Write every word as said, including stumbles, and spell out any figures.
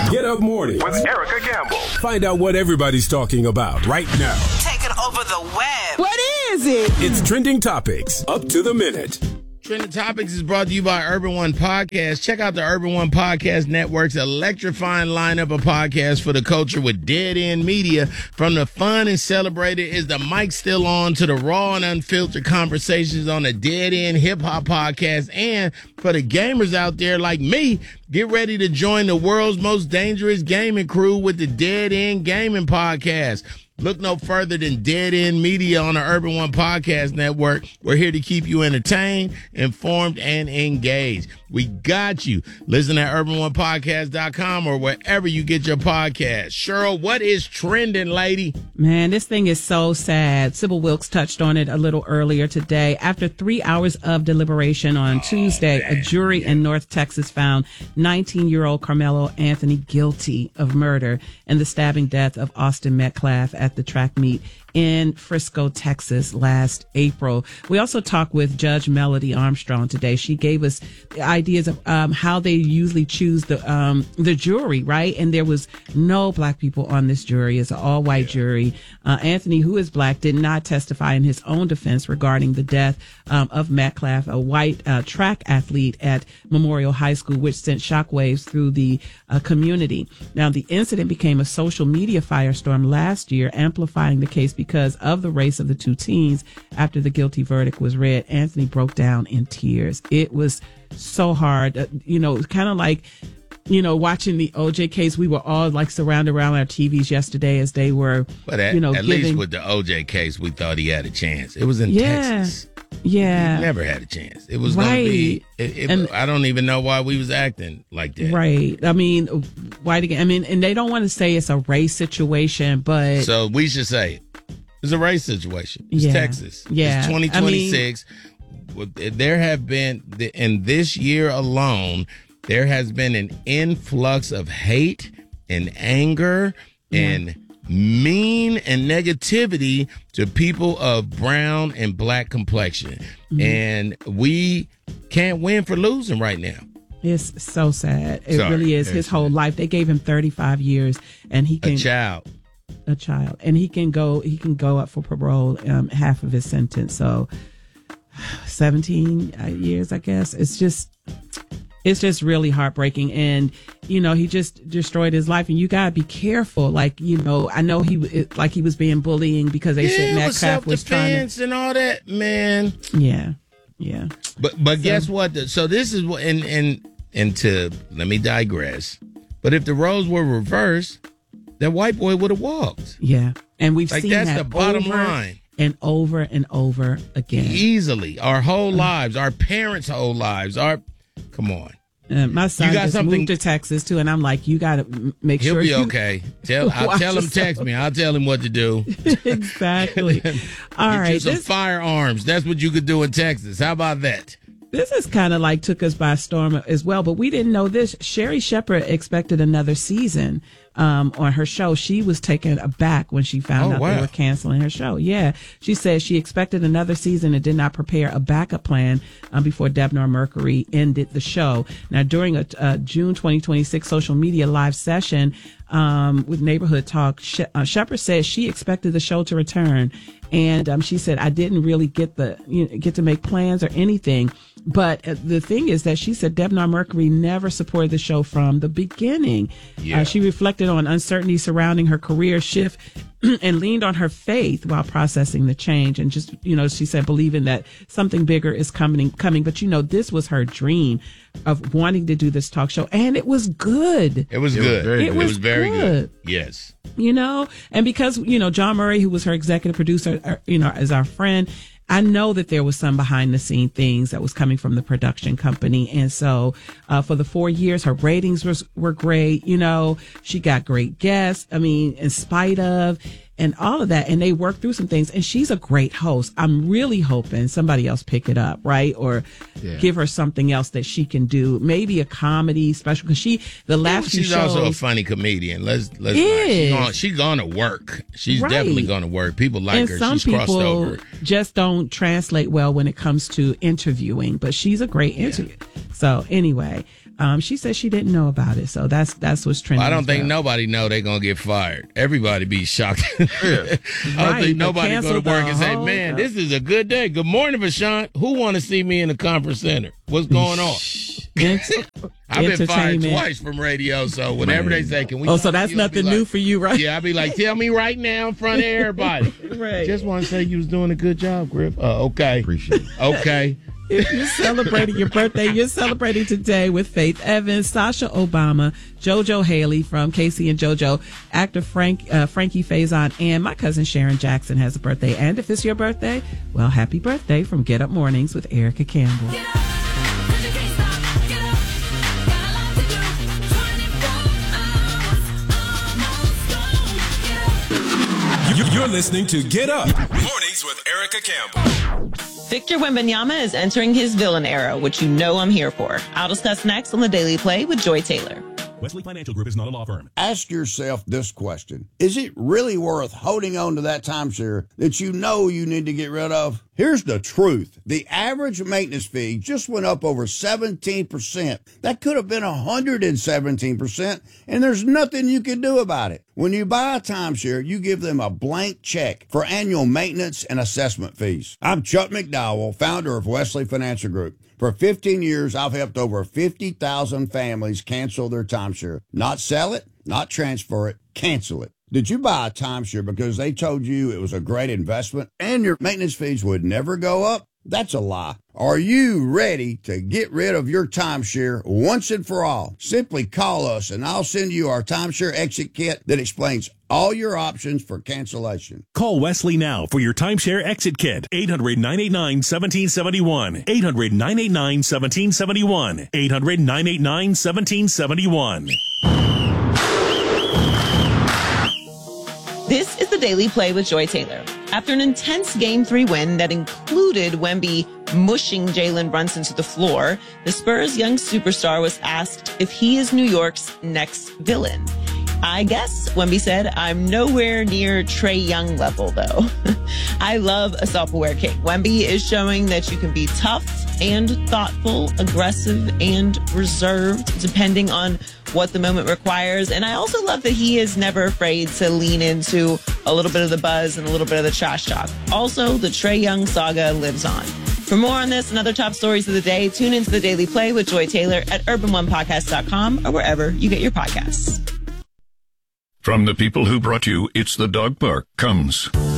Get Up Morning with Erica Gamble. Find out what everybody's talking about right now. Taking over the web. What is it? It's Trending Topics, up to the minute. Trending Topics is brought to you by Urban One Podcast. Check out the Urban One Podcast Network's electrifying lineup of podcasts for the culture with Dead End Media. From the fun and celebrated Is the Mic Still On to the raw and unfiltered conversations on the Dead End Hip Hop Podcast. And for the gamers out there like me, get ready to join the world's most dangerous gaming crew with the Dead End Gaming Podcast. Look no further than Dead End Media on the Urban One Podcast Network. We're here to keep you entertained, informed, and engaged. We got you. Listen at urban one podcast dot com or wherever you get your podcast. Cheryl, what is trending, lady? Man, this thing is so sad. Sybil Wilkes touched on it a little earlier today. After three hours of deliberation on oh, Tuesday, man. a jury in North Texas found nineteen-year-old Carmelo Anthony guilty of murder in the stabbing death of Austin Metcalf at the track meet in Frisco, Texas last April. We also talked with Judge Melody Armstrong today. She gave us ideas of um, how they usually choose the um, the jury, right? And there was no black people on this jury. It's an all-white yeah. jury. Uh, Anthony, who is black, did not testify in his own defense regarding the death um, of Metcalf, a white uh, track athlete at Memorial High School, which sent shockwaves through the uh, community. Now, the incident became a social media firestorm last year, amplifying the case because of the race of the two teens. After the guilty verdict was read, Anthony broke down in tears. It was so hard. Uh, you know, kind of like, you know, watching the O J case. We were all like surrounded around our T Vs yesterday as they were, but at, you know, at giving, least with the O J case, we thought he had a chance. It was in yeah, Texas. Yeah. He never had a chance. It was right. going to be, it, it, and, I don't even know why we was acting like that. Right. I mean, why? I mean, and they don't want to say it's a race situation, but. So we should say it. It's a race situation. It's yeah. Texas. Yeah. It's twenty twenty-six. I mean, there have been, in this year alone, there has been an influx of hate and anger yeah. and mean and negativity to people of brown and black complexion. Mm-hmm. And we can't win for losing right now. It's so sad. It Sorry. really is. It's His whole sad. life. They gave him thirty-five years, and he can a child, a child, and he can go. He can go up for parole, um, half of his sentence. So seventeen years, I guess. It's just, it's just really heartbreaking. And you know, he just destroyed his life. And you gotta be careful. Like, you know, I know he it, like he was being bullying because they yeah, said Metcalf was trying to, and all that, man. Yeah. Yeah. But but so, guess what? So this is what and and and to let me digress. But if the roles were reversed, that white boy would have walked. Yeah. And we've like seen that's that the bottom over line. And over and over again. Easily. Our whole lives, our parents' whole lives, our come on. Uh, my son you got just something, moved to Texas too, and I'm like, you got to make he'll sure he'll be you okay. Tell I'll tell him, yourself. text me. I'll tell him what to do. Exactly. All Get right, you some this, firearms. That's what you could do in Texas. How about that? This is kind of like took us by storm as well, but we didn't know this. Sherry Shepherd expected another season um, on her show. She was taken aback when she found oh, out wow. they were canceling her show. Yeah, she said she expected another season and did not prepare a backup plan um, before Debnor Mercury ended the show. Now, during a, a June twenty twenty-six social media live session um, with Neighborhood Talk, she- uh, Shepherd said she expected the show to return. And um, she said, I didn't really get the you know, get to make plans or anything. But uh, the thing is that she said Debnor Mercury never supported the show from the beginning. Yeah. Uh, she reflected on uncertainty surrounding her career shift and leaned on her faith while processing the change. And just, you know, she said, believing that something bigger is coming, coming. But, you know, this was her dream of wanting to do this talk show. And it was good. It was it good. Was very it, good. was it was very good. good. Yes. You know, and because, you know, John Murray, who was her executive producer, you know, as our friend, I know that there was some behind the scene things that was coming from the production company. And so uh, for the four years, her ratings was, were great. You know, she got great guests. I mean, in spite of and all of that. And they worked through some things. And she's a great host. I'm really hoping somebody else pick it up, right? Or yeah. give her something else that she can do. Maybe a comedy special. Because she, the last yeah, few she's shows. also a funny comedian. Let's, let's is. not. She's going to work. She's right. definitely going to work. People like and her. Some she's crossed people over. just don't translate well when it comes to interviewing. But she's a great interviewer. Yeah. So anyway. Um, she said she didn't know about it, so that's that's what's trending. Well, I don't as think well. nobody know they're gonna get fired. Everybody be shocked. Yeah. I don't Right, think but nobody go cancel to work the and say, whole "Man, thing." this is a good day. Good morning, Vashawn. Who want to see me in the conference center? What's going on?" Ent- I've been fired entertainment. twice from radio, so whenever they say, "Can we?" Oh, talk so to that's you?" I'll be nothing like, new for you, right? Yeah, I'll be like, "Tell me right now in front of everybody." Right. Just want to say you was doing a good job, Griff. Uh, okay. Appreciate it. Okay. If you're celebrating your birthday, you're celebrating today with Faith Evans, Sasha Obama, JoJo Haley from Casey and JoJo, actor Frank uh, Frankie Faison, and my cousin Sharon Jackson has a birthday. And if it's your birthday, well, happy birthday from Get Up Mornings with Erica Campbell. You're listening to Get Up Mornings with Erica Campbell. Victor Wembanyama is entering his villain era, which you know I'm here for. I'll discuss next on The Daily Play with Joy Taylor. Wesley Financial Group is not a law firm. Ask yourself this question. Is it really worth holding on to that timeshare that you know you need to get rid of? Here's the truth. The average maintenance fee just went up over seventeen percent. That could have been one hundred seventeen percent, and there's nothing you can do about it. When you buy a timeshare, you give them a blank check for annual maintenance and assessment fees. I'm Chuck McDowell, founder of Wesley Financial Group. For fifteen years, I've helped over fifty thousand families cancel their timeshare. Not sell it, not transfer it, cancel it. Did you buy a timeshare because they told you it was a great investment and your maintenance fees would never go up? That's a lie. Are you ready to get rid of your timeshare once and for all? Simply call us and I'll send you our timeshare exit kit that explains all your options for cancellation. Call Wesley now for your timeshare exit kit. eight hundred, nine eight nine, one seven seven one. eight hundred, nine eight nine, one seven seven one. eight hundred, nine eight nine, one seven seven one. This is The Daily Play with Joy Taylor. After an intense Game three win that included Wemby mushing Jalen Brunson to the floor, the Spurs' young superstar was asked if he is New York's next villain. I guess Wemby said, "I'm nowhere near Trae Young level, though." I love a self-aware king. Wemby is showing that you can be tough and thoughtful, aggressive and reserved, depending on what the moment requires. And I also love that he is never afraid to lean into a little bit of the buzz and a little bit of the trash talk. Also, the Trae Young saga lives on. For more on this and other top stories of the day, tune into The Daily Play with Joy Taylor at urban one podcast dot com or wherever you get your podcasts. From the people who brought you It's the Dog Park comes